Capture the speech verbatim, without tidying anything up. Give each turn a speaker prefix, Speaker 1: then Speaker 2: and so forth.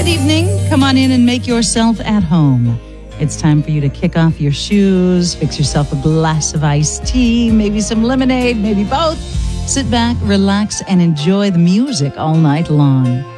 Speaker 1: Good evening. Come on in and make yourself at home. It's time for you to kick off your shoes, fix yourself a glass of iced tea, maybe some lemonade, maybe both. Sit back, relax, and enjoy the music all night long.